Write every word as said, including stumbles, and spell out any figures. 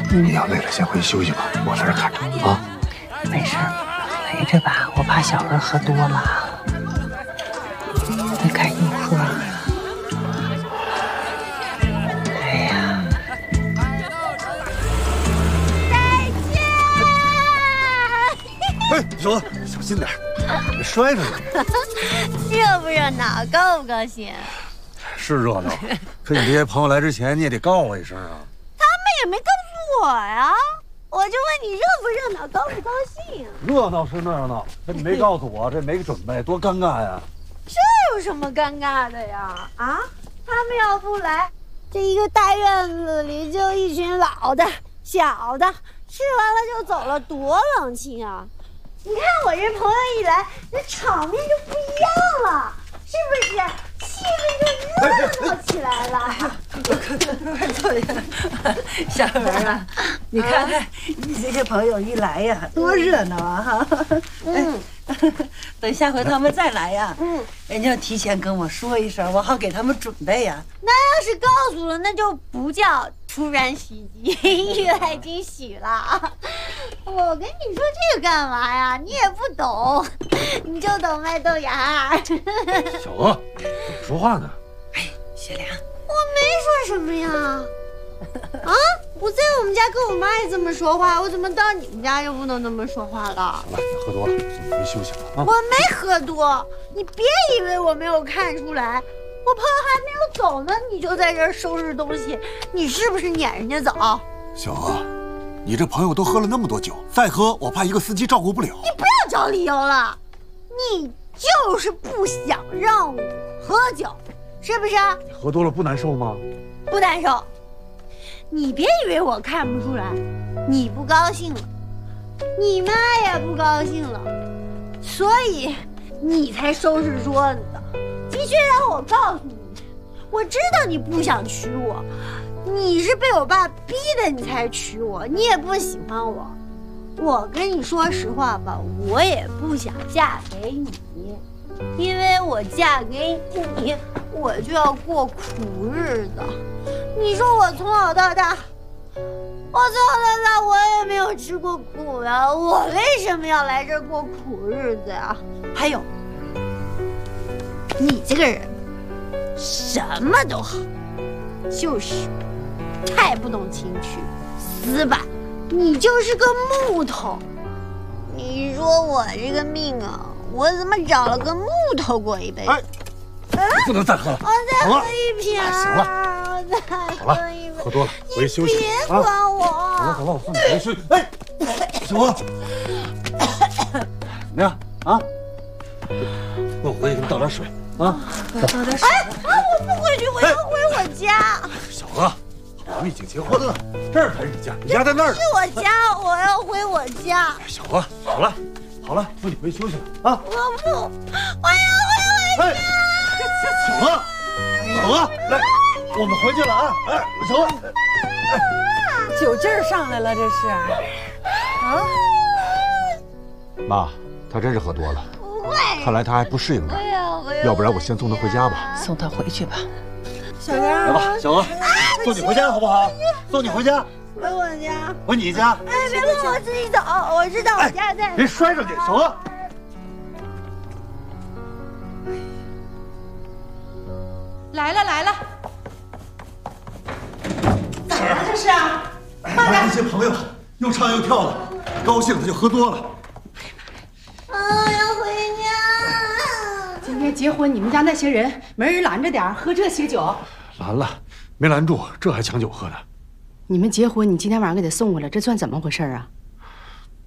你要累了先回去休息吧，我在这看着啊。 没事，陪着吧，我怕小孩喝多了，得赶紧喝。哎呀！ 再见！ 哎，小子，小心点，别摔着了。 热不热闹？高不高兴？ 是热闹，可你这些朋友来之前，你也得告我一声啊。 他们也没告诉我呀，我就问你热不热闹，高不高兴？ 热闹是热闹，可你没告诉我，这没个准备，多尴尬呀！ 这有什么尴尬的呀？啊，他们要不来，这一个大院子里就一群老的、小的，吃完了就走了，多冷清啊！你看我这朋友一来，那场面就不一样了，是不是？气氛就热闹起来了。 快坐下，小文啊，你看看你这些朋友一来呀，多热闹啊！哈，嗯，等下回他们再来呀，嗯，人家要提前跟我说一声，我好给他们准备呀。 那要是告诉了，那就不叫突然袭击，意外惊喜了。我跟你说这个干嘛呀？你也不懂，你就懂卖豆芽。 小娥，怎么说话呢？ 哎，雪良， 我没说什么呀。啊！我在我们家跟我妈也这么说话，我怎么到你们家就不能这么说话了？ 好了，别喝多了，回去休息吧啊！ 我没喝多，你别以为我没有看出来。我朋友还没有走呢，你就在这儿收拾东西，你是不是撵人家走？ 小娥，你这朋友都喝了那么多酒，再喝我怕一个司机照顾不了。 你不要找理由了，你就是不想让我喝酒，是不是？ 你喝多了不难受吗？ 不难受。你别以为我看不出来，你不高兴了，你妈也不高兴了，所以你才收拾桌子的。的确让我告诉你，我知道你不想娶我，你是被我爸逼的，你才娶我，你也不喜欢我。我跟你说实话吧，我也不想嫁给你，因为我嫁给你，我就要过苦日子。你说我从小到大，我从小到大我也没有吃过苦呀，我为什么要来这儿过苦日子呀？还有，你这个人什么都好，就是太不懂情趣，死板，你就是个木头。你说我这个命啊，我怎么找了个木头过一辈子？ 哎，不能再喝了， 我再喝一瓶。 行了。好了，喝多了，回去休息。 别管我。 好了好了，我送你回去。哎，小娥，怎么样啊？那我回去给你倒点水啊。 倒点水。 哎啊！我不回去，我要回我家。 小娥，我们已经结婚了，这儿才是你家，你家在那儿。 是我家，我要回我家。 小娥，好了好了，送你回去休息了啊。 我不，我要回我家。 小娥，小娥，来。我们回去了啊！哎，小娥， 酒劲儿上来了，这是。啊， 妈，他真是喝多了。 不会， 看来他还不适应呢。要不然我先送他回家吧。 送他回去吧。 小杨， 来吧，小娥，送你回家好不好？送你回家。 回我家。 回你家。 哎，别问我自己走，我知道我家在。 别摔上去，小娥。 来了来了。 咋了这是啊？ 妈那些朋友又唱又跳的，高兴他就喝多了。 啊，要回家。 今天结婚，你们家那些人没人拦着点喝这些酒？ 拦了，没拦住，这还抢酒喝呢。 你们结婚，你今天晚上给他送过来，这算怎么回事啊？